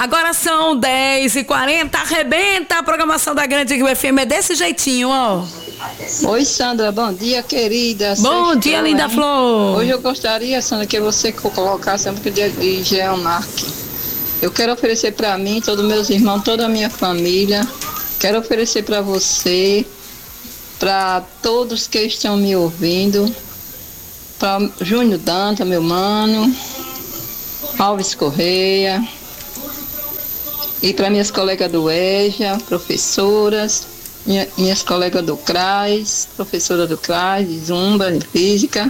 Agora são 10h40, arrebenta a programação da Grande Rio FM, é desse jeitinho, ó. Oi, Sandra, bom dia, querida. Bom dia, linda flor. Hoje eu gostaria, Sandra, que você colocasse a música de Geomark. Eu quero oferecer para mim, todos meus irmãos, toda a minha família. Quero oferecer para você, para todos que estão me ouvindo, para Júnior Danta, meu mano, Alves Correia, e para minhas colegas do EJA, professoras, minhas colegas do CRAS, professora do CRAS, de Zumba, de Física,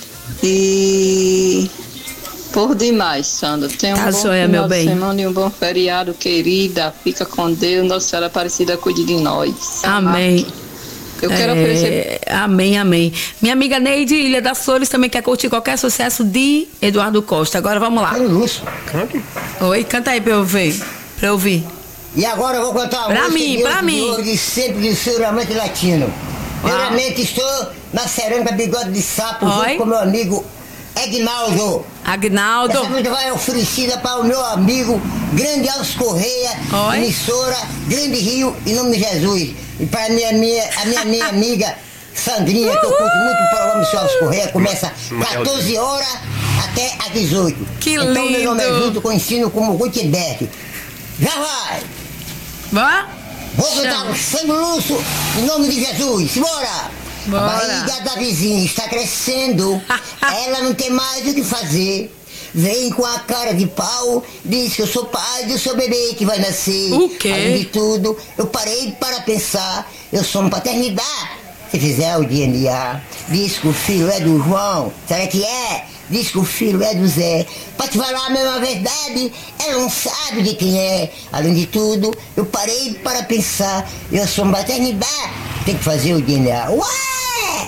e por demais, Sandra. Tenha um bom final de semana e um bom feriado, querida. Fica com Deus, Nossa Senhora Aparecida cuide de nós. Amém. Eu quero oferecer... Amém, amém. Minha amiga Neide, Ilha das Flores, também quer curtir qualquer sucesso de Eduardo Costa. Agora vamos lá. Oi, canta aí pra eu ver. Pra eu ouvir. E agora eu vou cantar uma música pra mim. De sempre de Suramante Latino. Primeiramente estou na cerâmica Bigode de Sapo, junto com meu amigo Agnaldo. Agnaldo. Essa música vai oferecida para o meu amigo Grande Alves Correia, emissora Grande Rio, em nome de Jesus. E para a minha amiga Sandrinha, que eu curto muito o programa do Alves Correia, começa 14 horas até às 18. Que então, lindo. Meu nome é junto com ensino como Gutenberg. Já vai! Vou cantar sem luxo, em nome de Jesus. Bora! Bora. A barriga da vizinha está crescendo, ela não tem mais o que fazer. Vem com a cara de pau, diz que eu sou pai do seu bebê que vai nascer. O quê? Além de tudo, eu parei para pensar, eu sou uma paternidade. Se fizer o DNA, diz que o filho é do João, será que é? Diz que o filho é do Zé. Pra te falar a mesma verdade, ela não sabe de quem é. Além de tudo, eu parei para pensar, eu sou uma paternidade, tem que fazer o DNA. Ué!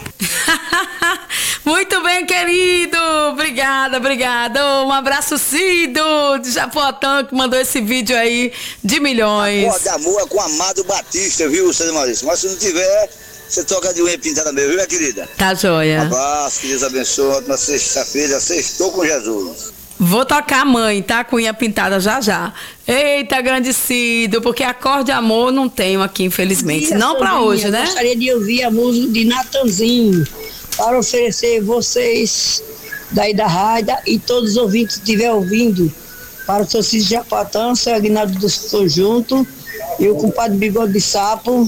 Muito bem, querido. Obrigada. Um abraço, Cido, de Japoatã, que mandou esse vídeo aí de milhões. Acorda de amor com Amado Batista, viu, Sandra Maurício? Mas se não tiver, você toca de unha pintada mesmo, viu, minha querida? Tá joia. Um abraço, que Deus abençoe. Na sexta-feira, sextou com Jesus. Vou tocar a mãe, tá? Com unha pintada já. Eita, grande Cido, porque acorde amor não tenho aqui, infelizmente. Não pra hoje, né? Gostaria de ouvir a música de Natanzinho, para oferecer vocês daí da rádio e todos os ouvintes que estiver ouvindo, para o seu Cícero Japatã, seu Aguinaldo do Conjunto, e o compadre Bigode de Sapo,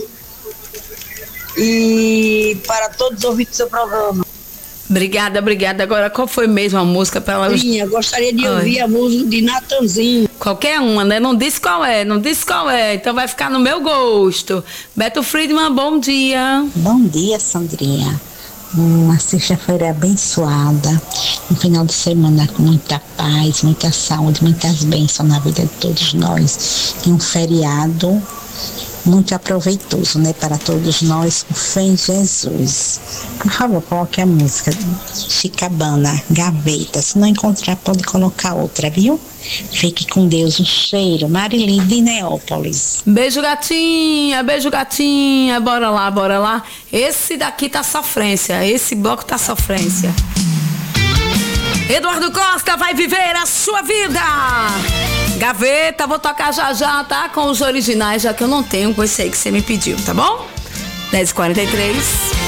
e para todos os ouvintes do seu programa. Obrigada. Agora, qual foi mesmo a música para ela? Sim, gostaria de ouvir a música de Natanzinho. Qualquer uma, né? Não disse qual é, então vai ficar no meu gosto. Beto Friedman, bom dia. Bom dia, Sandrinha. Uma sexta-feira abençoada, um final de semana com muita paz, muita saúde, muitas bênçãos na vida de todos nós. E um feriado muito aproveitoso, né, para todos nós, com fé em Jesus. Por favor, coloque a música Chicabana, Gaveta. Se não encontrar, pode colocar outra, viu? Fique com Deus, um cheiro. Marilinda de Neópolis. Beijo, gatinha. Bora lá. Esse daqui tá sofrência. Esse bloco tá sofrência. Eduardo Costa vai viver a sua vida. Gaveta, vou tocar já, tá? Com os originais, já que eu não tenho com esse aí que você me pediu, tá bom? 10h43.